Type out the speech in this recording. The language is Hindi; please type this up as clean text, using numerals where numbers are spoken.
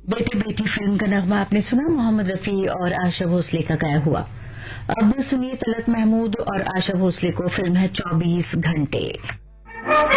बेटे बेटी फिल्म का नगमा आपने सुना, मोहम्मद रफी और आशा भोसले का गाया हुआ। अब सुनिए तलत महमूद और आशा भोसले को, फिल्म है 24 घंटे।